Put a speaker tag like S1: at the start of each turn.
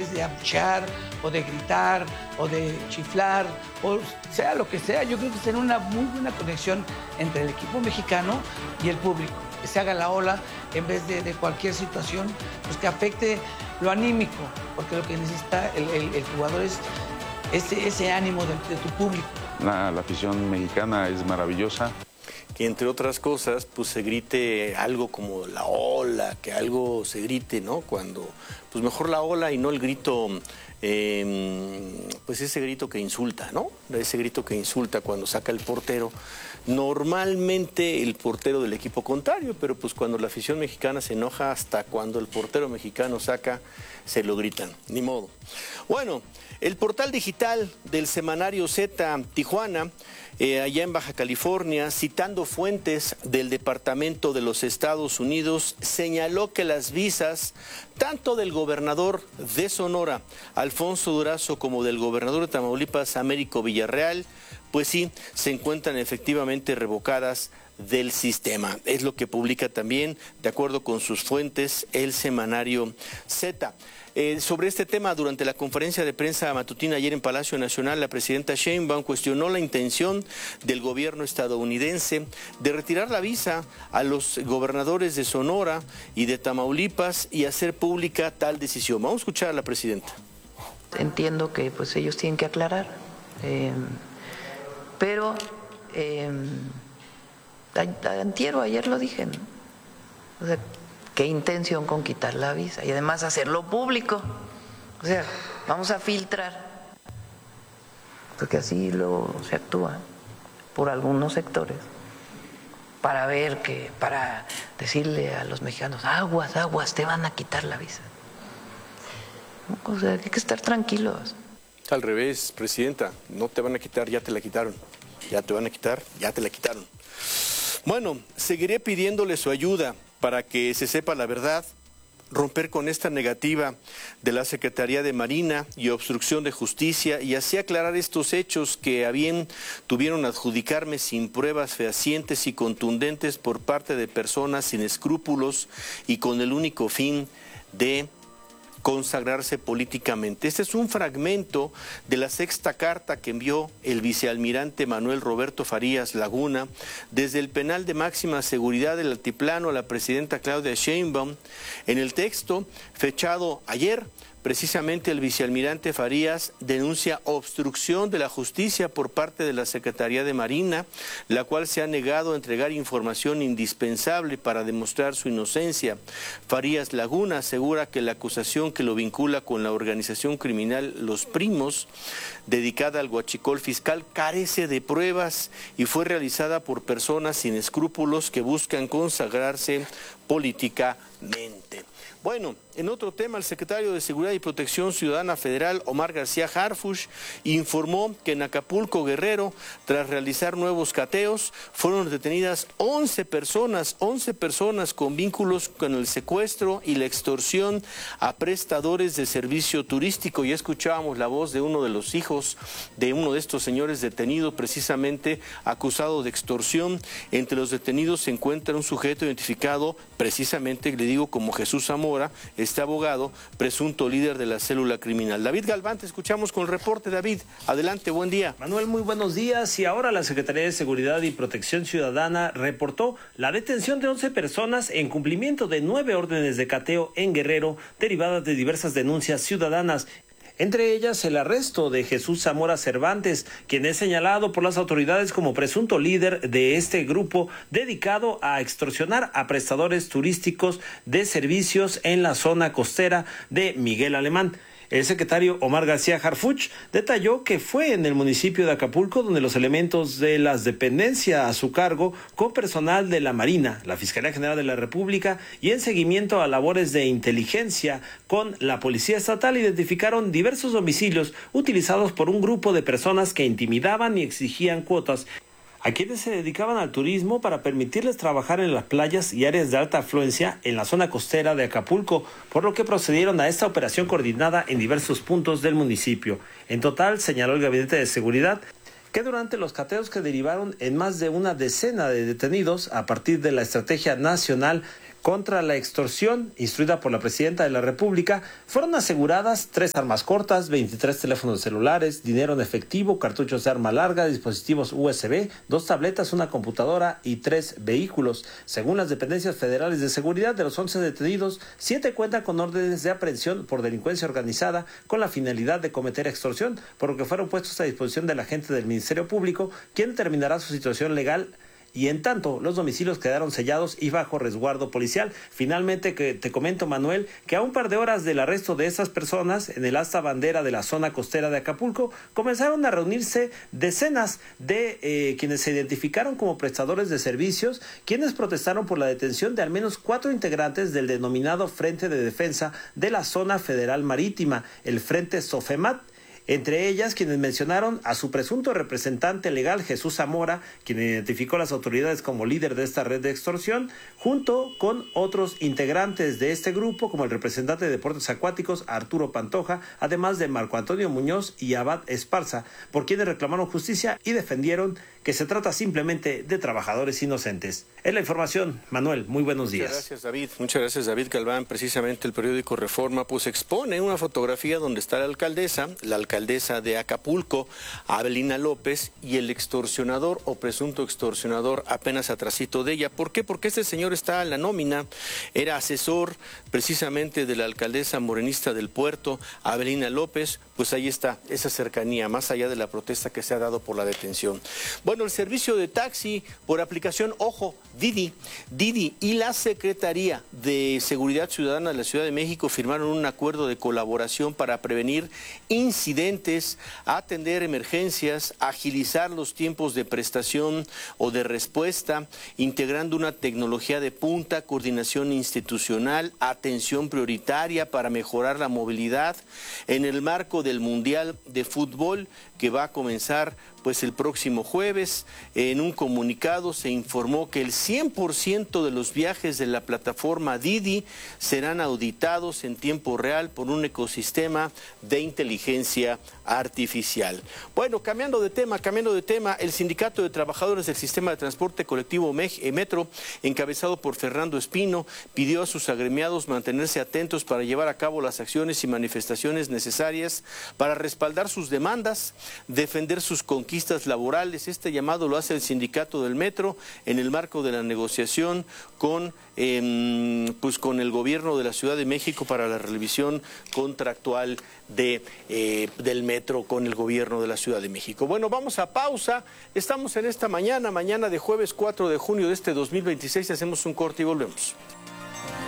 S1: vez de abuchear o de gritar o de chiflar o sea lo que sea, yo creo que será una muy buena conexión entre el equipo mexicano y el público, que se haga la ola en vez de cualquier situación pues, que afecte lo anímico, porque lo que necesita el jugador es ese ánimo de tu público.
S2: La afición mexicana es maravillosa.
S3: Que entre otras cosas, pues se grite algo como la ola, que algo se grite, ¿no? Cuando, pues mejor la ola y no el grito, pues ese grito que insulta, ¿no? Ese grito que insulta cuando saca el portero. Normalmente el portero del equipo contrario, pero pues cuando la afición mexicana se enoja, hasta cuando el portero mexicano saca, se lo gritan, ni modo. Bueno, el portal digital del semanario Z Tijuana, allá en Baja California, citando fuentes del Departamento de los Estados Unidos, señaló que las visas, tanto del gobernador de Sonora, Alfonso Durazo, como del gobernador de Tamaulipas, Américo Villarreal, pues sí, se encuentran efectivamente revocadas del sistema. Es lo que publica también, de acuerdo con sus fuentes, el semanario Z. Sobre este tema, durante la conferencia de prensa matutina ayer en Palacio Nacional, la presidenta Sheinbaum cuestionó la intención del gobierno estadounidense de retirar la visa a los gobernadores de Sonora y de Tamaulipas y hacer pública tal decisión. Vamos a escuchar a la presidenta.
S4: Entiendo que pues ellos tienen que aclarar, pero antier o ayer lo dije, ¿no? O sea, ¿qué intención con quitar la visa? Y además hacerlo público. O sea, vamos a filtrar. Porque así luego se actúa por algunos sectores. Para ver que, para decirle a los mexicanos, aguas, aguas, te van a quitar la visa. O sea, hay que estar tranquilos.
S3: Al revés, presidenta, no te van a quitar, ya te la quitaron. Ya te van a quitar, ya te la quitaron. Bueno, seguiré pidiéndole su ayuda para que se sepa la verdad, romper con esta negativa de la Secretaría de Marina y obstrucción de justicia y así aclarar estos hechos que a bien tuvieron adjudicarme sin pruebas fehacientes y contundentes por parte de personas sin escrúpulos y con el único fin de consagrarse políticamente. Este es un fragmento de la sexta carta que envió el vicealmirante Manuel Roberto Farías Laguna desde el penal de máxima seguridad del Altiplano a la presidenta Claudia Sheinbaum. En el texto, fechado ayer, precisamente el vicealmirante Farías denuncia obstrucción de la justicia por parte de la Secretaría de Marina, la cual se ha negado a entregar información indispensable para demostrar su inocencia. Farías Laguna asegura que la acusación que lo vincula con la organización criminal Los Primos, dedicada al huachicol fiscal, carece de pruebas y fue realizada por personas sin escrúpulos que buscan consagrarse políticamente. Bueno, en otro tema, el secretario de Seguridad y Protección Ciudadana Federal, Omar García Harfuch, informó que en Acapulco, Guerrero, tras realizar nuevos cateos, fueron detenidas 11 personas con vínculos con el secuestro y la extorsión a prestadores de servicio turístico. Ya escuchábamos la voz de uno de los hijos de uno de estos señores detenido, precisamente acusado de extorsión. Entre los detenidos se encuentra un sujeto identificado, precisamente, le digo, como Jesús Zamora, este abogado, presunto líder de la célula criminal. David Galván, te escuchamos con el reporte. David, adelante, buen día.
S5: Manuel, muy buenos días. Y ahora la Secretaría de Seguridad y Protección Ciudadana reportó la detención de 11 personas en cumplimiento de 9 órdenes de cateo en Guerrero, derivadas de diversas denuncias ciudadanas. Entre ellas, el arresto de Jesús Zamora Cervantes, quien es señalado por las autoridades como presunto líder de este grupo dedicado a extorsionar a prestadores turísticos de servicios en la zona costera de Miguel Alemán. El secretario Omar García Harfuch detalló que fue en el municipio de Acapulco donde los elementos de las dependencias a su cargo, con personal de la Marina, la Fiscalía General de la República y en seguimiento a labores de inteligencia con la Policía Estatal, identificaron diversos domicilios utilizados por un grupo de personas que intimidaban y exigían cuotas a quienes se dedicaban al turismo para permitirles trabajar en las playas y áreas de alta afluencia en la zona costera de Acapulco, por lo que procedieron a esta operación coordinada en diversos puntos del municipio. En total, señaló el Gabinete de Seguridad, que durante los cateos que derivaron en más de una decena de detenidos a partir de la estrategia nacional contra la extorsión, instruida por la presidenta de la República, fueron aseguradas 3 armas cortas, 23 teléfonos celulares, dinero en efectivo, cartuchos de arma larga, dispositivos USB, 2 tabletas, una computadora y 3 vehículos. Según las dependencias federales de seguridad, de los 11 detenidos, 7 cuentan con órdenes de aprehensión por delincuencia organizada con la finalidad de cometer extorsión, por lo que fueron puestos a disposición del agente del Ministerio Público, quien determinará su situación legal. Y en tanto, los domicilios quedaron sellados y bajo resguardo policial. Finalmente, que te comento, Manuel, que a un par de horas del arresto de estas personas en el asta bandera de la zona costera de Acapulco, comenzaron a reunirse decenas de quienes se identificaron como prestadores de servicios, quienes protestaron por la detención de al menos 4 integrantes del denominado Frente de Defensa de la Zona Federal Marítima, el Frente Sofemat. Entre ellas, quienes mencionaron a su presunto representante legal, Jesús Zamora, quien identificó a las autoridades como líder de esta red de extorsión, junto con otros integrantes de este grupo, como el representante de Deportes Acuáticos, Arturo Pantoja, además de Marco Antonio Muñoz y Abad Esparza, por quienes reclamaron justicia y defendieron que se trata simplemente de trabajadores inocentes. Es la información, Manuel, muy buenos días.
S3: Muchas gracias, David Galván. Precisamente el periódico Reforma pues expone una fotografía donde está la alcaldesa de Acapulco, Abelina López, y el extorsionador o presunto extorsionador apenas atrasito de ella. ¿Por qué? Porque este señor está en la nómina, era asesor precisamente de la alcaldesa morenista del puerto, Abelina López. Pues ahí está esa cercanía, más allá de la protesta que se ha dado por la detención. Bueno, el servicio de taxi por aplicación, ojo, Didi y la Secretaría de Seguridad Ciudadana de la Ciudad de México firmaron un acuerdo de colaboración para prevenir incidentes, atender emergencias, agilizar los tiempos de prestación o de respuesta, integrando una tecnología de punta, coordinación institucional, atención prioritaria para mejorar la movilidad en el marco del Mundial de Fútbol que va a comenzar pues el próximo jueves. En un comunicado se informó que el 100% de los viajes de la plataforma Didi serán auditados en tiempo real por un ecosistema de inteligencia artificial. Bueno, cambiando de tema, el Sindicato de Trabajadores del Sistema de Transporte Colectivo Metro, encabezado por Fernando Espino, pidió a sus agremiados mantenerse atentos para llevar a cabo las acciones y manifestaciones necesarias para respaldar sus demandas, defender sus conquistas laborales. Este llamado lo hace el Sindicato del Metro en el marco de la negociación con el gobierno de la Ciudad de México para la revisión contractual del metro con el gobierno de la Ciudad de México. Bueno, vamos a pausa. Estamos en esta mañana de jueves 4 de junio de este 2026. Hacemos un corte y volvemos.